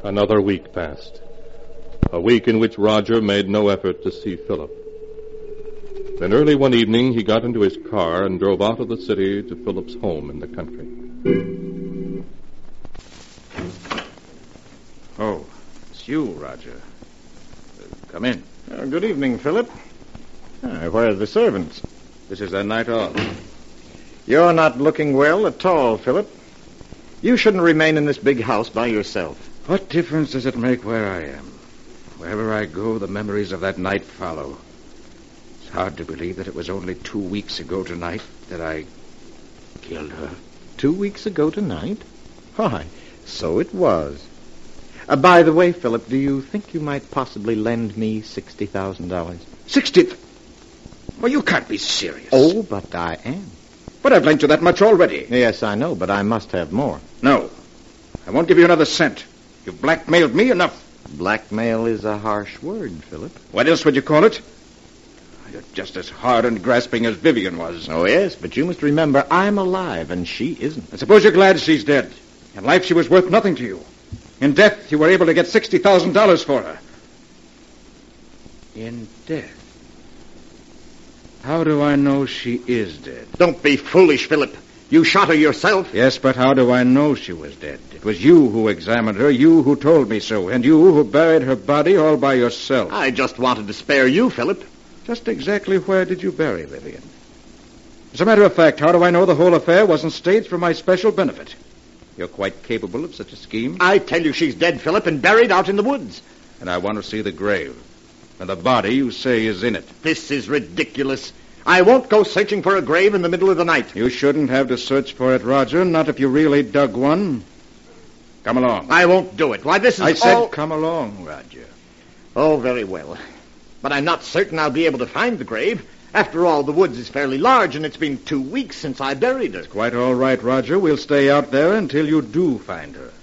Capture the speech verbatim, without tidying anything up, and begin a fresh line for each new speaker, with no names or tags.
Another week passed. A week in which Roger made no effort to see Philip. Then early one evening, he got into his car and drove out of the city to Philip's home in the country.
Oh, it's you, Roger. Uh, come in.
Uh, good evening, Philip. Uh, where are the servants?
This is their night off.
You're not looking well at all, Philip. You shouldn't remain in this big house by yourself.
What difference does it make where I am? Wherever I go, the memories of that night follow. It's hard to believe that it was only two weeks ago tonight that I killed her.
Two weeks ago tonight? Why, so it was. Uh, by the way, Philip, do you think you might possibly lend me sixty thousand dollars?
Sixty? Th- well, you can't be serious.
Oh, but I am.
But I've lent you that much already.
Yes, I know, but I must have more.
No. I won't give you another cent. You've blackmailed me enough.
Blackmail is a harsh word, Philip.
What else would you call it? You're just as hard and grasping as Vivian was.
Oh, yes, but you must remember I'm alive and she isn't.
I suppose you're glad she's dead. In life, she was worth nothing to you. In death, you were able to get sixty thousand dollars for her. In death? How do I know she is dead?
Don't be foolish, Philip. You shot her yourself.
Yes, but how do I know she was dead? It was you who examined her, you who told me so, and you who buried her body all by yourself.
I just wanted to spare you, Philip.
Just exactly where did you bury Vivian? As a matter of fact, how do I know the whole affair wasn't staged for my special benefit? You're quite capable of such a scheme.
I tell you she's dead, Philip, and buried out in the woods.
And I want to see the grave. And the body you say is in it.
This is ridiculous. I won't go searching for a grave in the middle of the night.
You shouldn't have to search for it, Roger, not if you really dug one. Come along.
I won't do it. Why, this is
I said
all...
come along, Roger.
Oh, very well. But I'm not certain I'll be able to find the grave. After all, the woods is fairly large, and it's been two weeks since I buried her.
Quite all right, Roger. We'll stay out there until you do find her.